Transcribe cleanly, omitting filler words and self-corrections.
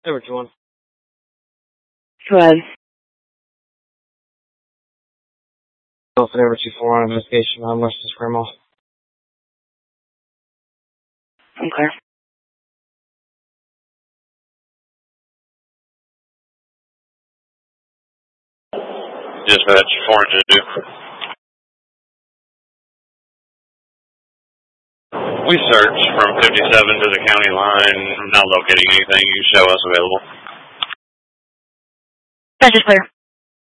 Hey, what you want? Go ahead. Alpha Ever 2-4 on investigation on West Square Mall. Okay. Dispatch 402. We searched from 57 to the county line, not locating anything. You show us available. That's just clear.